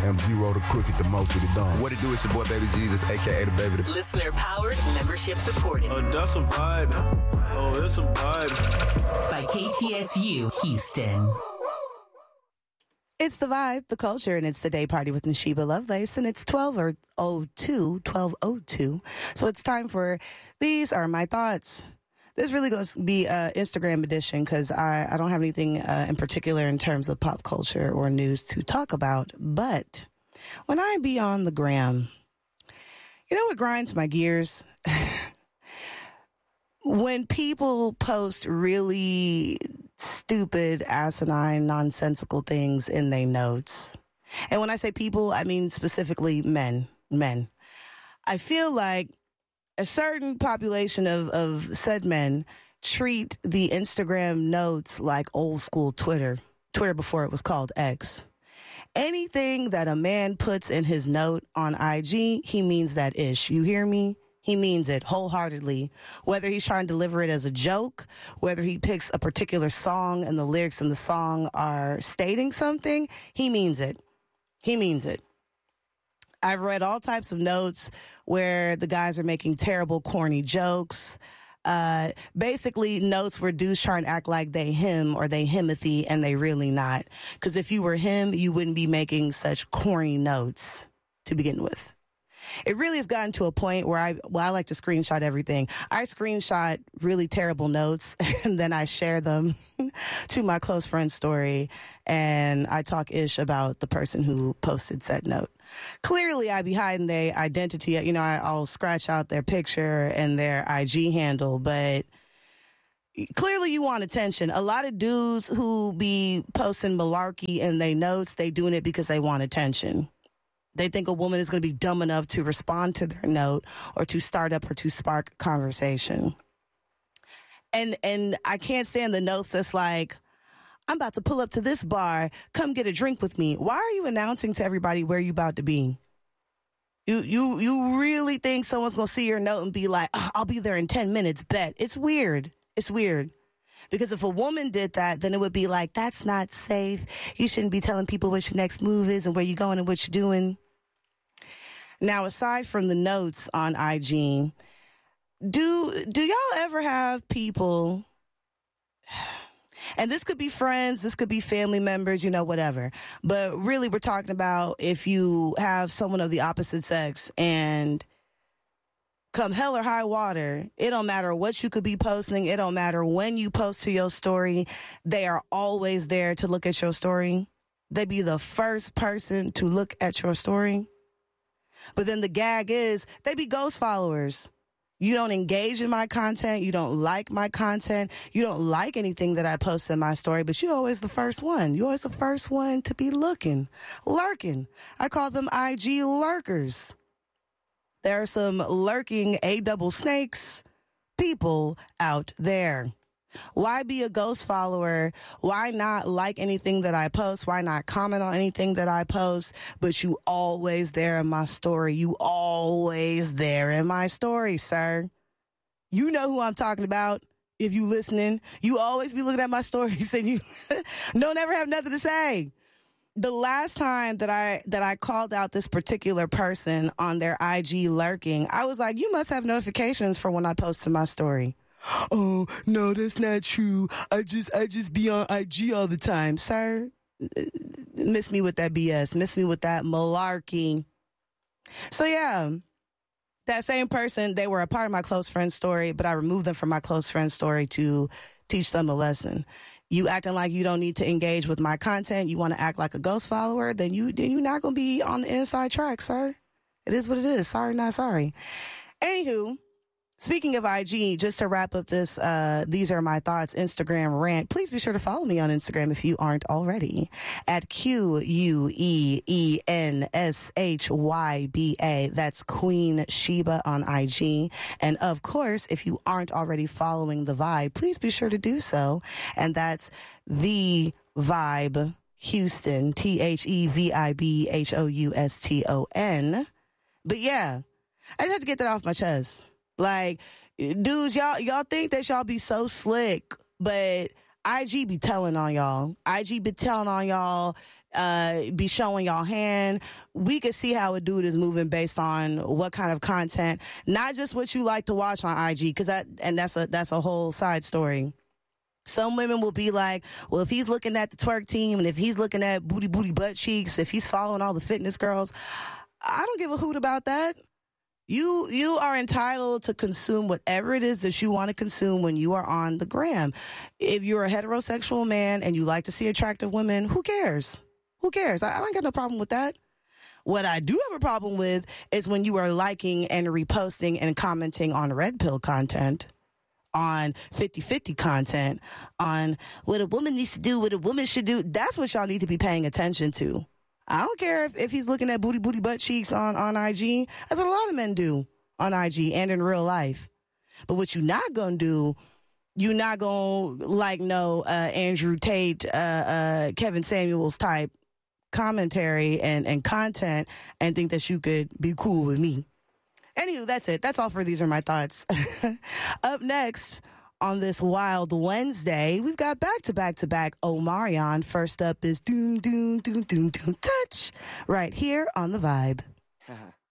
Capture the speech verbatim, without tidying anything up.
M zero the crooked, the most of the done. What it do is your boy Baby Jesus, a k a the Baby. The- Listener powered, membership supported. Oh, that's a vibe. Oh, it's a vibe. By K T S U Houston. It's the vibe, the culture, and it's the day party with Nashiba Lovelace, and it's twelve oh two, twelve oh two. So it's time for These Are My Thoughts. This really goes to be an Instagram edition because I, I don't have anything uh, in particular in terms of pop culture or news to talk about. But when I be on the gram, you know what grinds my gears? When people post really stupid, asinine, nonsensical things in their notes. And when I say people, I mean specifically men. Men. I feel like a certain population of, of said men treat the Instagram notes like old school Twitter. Twitter before it was called X. Anything that a man puts in his note on I G, he means that ish. You hear me? He means it wholeheartedly. Whether he's trying to deliver it as a joke, whether he picks a particular song and the lyrics in the song are stating something, he means it. He means it. I've read all types of notes where the guys are making terrible, corny jokes. Uh, basically, notes where dudes try and act like they him or they himothy, and they really not. Because if you were him, you wouldn't be making such corny notes to begin with. It really has gotten to a point where I, well, I like to screenshot everything. I screenshot really terrible notes and then I share them to my close friend's story and I talk ish about the person who posted said note. Clearly, I be hiding their identity. You know, I, I'll scratch out their picture and their I G handle, but clearly you want attention. A lot of dudes who be posting malarkey in their notes, they doing it because they want attention. They think a woman is going to be dumb enough to respond to their note or to start up or to spark conversation. And and I can't stand the notes that's like, I'm about to pull up to this bar. Come get a drink with me. Why are you announcing to everybody where you about to be? You you you really think someone's going to see your note and be like, oh, I'll be there in ten minutes, bet. It's weird. It's weird. Because if a woman did that, then it would be like, that's not safe. You shouldn't be telling people what your next move is and where you're going and what you're doing. Now, aside from the notes on I G, do do y'all ever have people, and this could be friends, this could be family members, you know, whatever. But really, we're talking about if you have someone of the opposite sex and come hell or high water, it don't matter what you could be posting. It don't matter when you post to your story. They are always there to look at your story. They be the first person to look at your story. But then the gag is they be ghost followers. You don't engage in my content. You don't like my content. You don't like anything that I post in my story, but you're always the first one. You're always the first one to be looking, lurking. I call them I G lurkers. There are some lurking A-double snakes people out there. Why be a ghost follower? Why not like anything that I post? Why not comment on anything that I post? But you always there in my story. You always there in my story, sir. You know who I'm talking about. If you listening, you always be looking at my stories and you don't ever have nothing to say. The last time that I that I called out this particular person on their I G lurking, I was like, you must have notifications for when I post to my story. Oh, no, that's not true. I just I just be on I G all the time. Sir, miss me with that B S. Miss me with that malarkey. So, yeah, that same person, they were a part of my close friend's story, but I removed them from my close friend's story to teach them a lesson. You acting like you don't need to engage with my content. You want to act like a ghost follower, then, you, then you're not going to be on the inside track, sir. It is what it is. Sorry, not sorry. Anywho, speaking of I G, just to wrap up this, uh, These Are My Thoughts Instagram rant, please be sure to follow me on Instagram if you aren't already at Q U E E N S H Y B A. That's Queen Sheba on I G. And of course, if you aren't already following The Vibe, please be sure to do so. And that's The Vibe Houston, T H E V I B H O U S T O N. But yeah, I just had to get that off my chest. Like, dudes, y'all y'all think that y'all be so slick, but I G be telling on y'all. I G be telling on y'all. uh, be showing y'all hand. We could see how a dude is moving based on what kind of content, not just what you like to watch on I G, because that and that's a that's a whole side story. Some women will be like, well, if he's looking at the twerk team and if he's looking at booty, booty, butt cheeks, if he's following all the fitness girls, I don't give a hoot about that. You you are entitled to consume whatever it is that you want to consume when you are on the gram. If you're a heterosexual man and you like to see attractive women, who cares? Who cares? I, I don't got no problem with that. What I do have a problem with is when you are liking and reposting and commenting on red pill content, on fifty-fifty content, on what a woman needs to do, what a woman should do. That's what y'all need to be paying attention to. I don't care if, if he's looking at booty, booty, butt cheeks on, on I G. That's what a lot of men do on I G and in real life. But what you're not going to do, you're not going to like no uh, Andrew Tate, uh, uh, Kevin Samuels type commentary and, and content and think that you could be cool with me. Anywho, that's it. That's all for These Are My Thoughts. Up next on this wild Wednesday, we've got back-to-back-to-back Omarion. First up is Doom, Doom, Doom, Doom, Doom, Touch right here on The Vibe.